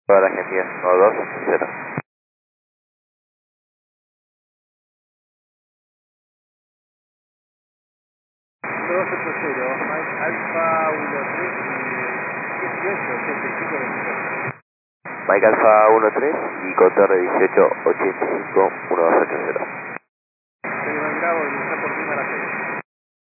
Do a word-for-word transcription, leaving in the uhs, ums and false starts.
Para la Argentina, uno dos cero. dos ocho cero, Mike Alfa uno tres y dieciocho ochenta y cinco veintiocho. Mike Alfa uno tres y Cotorre dieciocho ochenta y cinco uno dos ocho cero.